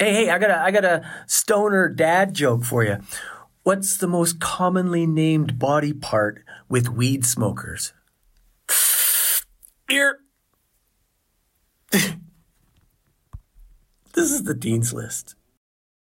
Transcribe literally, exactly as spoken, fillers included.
Hey, hey, I got a, I got a stoner dad joke for you. What's the most commonly named body part with weed smokers? Ear. This is the Dean's List.